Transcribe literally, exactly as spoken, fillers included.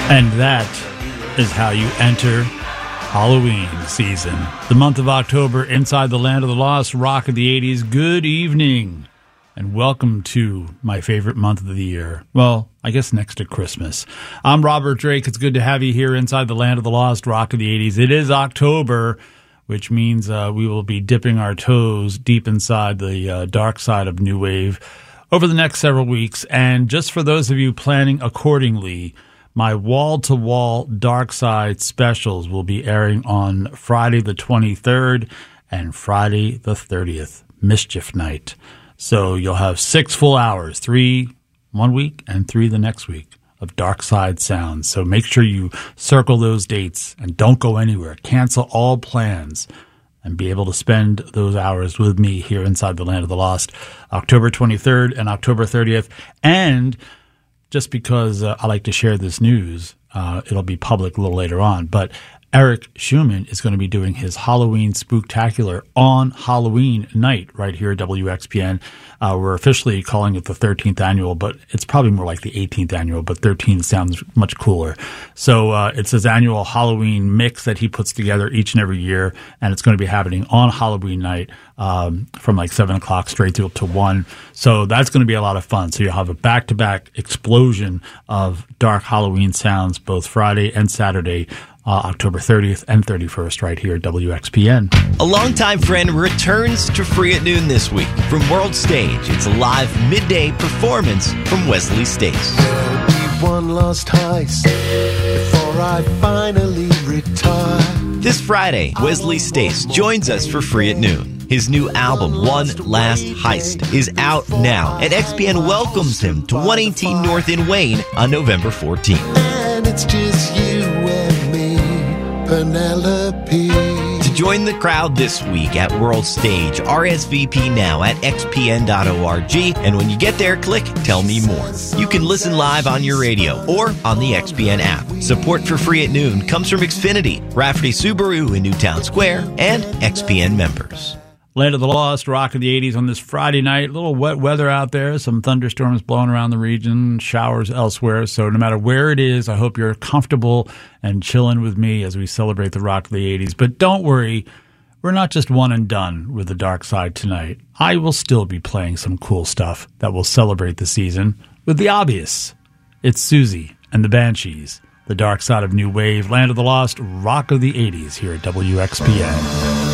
And that is how you enter Halloween season. The month of October, inside the land of the lost, rock of the eighties. Good evening, and welcome to my favorite month of the year. Well, I guess next to Christmas. I'm Robert Drake. It's good to have you here inside the land of the lost, rock of the eighties. It is October, which means uh, we will be dipping our toes deep inside the uh, dark side of New Wave over the next several weeks. And just for those of you planning accordingly, my wall-to-wall Dark Side specials will be airing on Friday the twenty-third and Friday the thirtieth, Mischief Night. So you'll have six full hours, three one week and three the next week, of Dark Side sounds. So make sure you circle those dates and don't go anywhere. Cancel all plans and be able to spend those hours with me here inside the land of the lost, October twenty-third and October thirtieth. And just because uh, I like to share this news, uh, it'll be public a little later on, but Eric Schumann is going to be doing his Halloween Spooktacular on Halloween night right here at W X P N. Uh, we're officially calling it the thirteenth annual, but it's probably more like the eighteenth annual, but thirteen sounds much cooler. So uh, it's his annual Halloween mix that he puts together each and every year, and it's going to be happening on Halloween night um, from like seven o'clock straight through to one. So that's going to be a lot of fun. So you'll have a back-to-back explosion of dark Halloween sounds both Friday and Saturday, Uh, October thirtieth and thirty-first right here at W X P N. A longtime friend returns to Free at Noon this week. From World Stage, it's a live midday performance from Wesley Stace. There'll be one last heist before I finally retire. This Friday, Wesley Stace joins us for Free at Noon. His new album, One Last Heist, is out now, and X P N welcomes him to one eighteen North in Wayne on November fourteenth. And it's just you and me, Penelope. To join the crowd this week at World Stage, R S V P now at x p n dot org, and when you get there, click Tell Me More. You can listen live on your radio or on the X P N app. Support for Free at Noon comes from Xfinity, Rafferty Subaru in Newtown Square, and X P N members. Land of the Lost, rock of the eighties on this Friday night. A little wet weather out there, some thunderstorms blowing around the region, showers elsewhere. So no matter where it is, I hope you're comfortable and chilling with me as we celebrate the rock of the eighties. But don't worry, we're not just one and done with the Dark Side tonight. I will still be playing some cool stuff that will celebrate the season with the obvious. It's Susie and the Banshees, the Dark Side of New Wave, Land of the Lost, rock of the eighties here at W X P N.